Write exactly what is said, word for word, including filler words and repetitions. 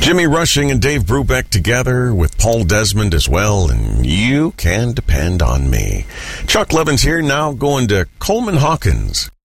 Jimmy Rushing and Dave Brubeck together with Paul Desmond as well, and You Can Depend on Me. Chuck Levin's here now, going to Coleman Hawkins.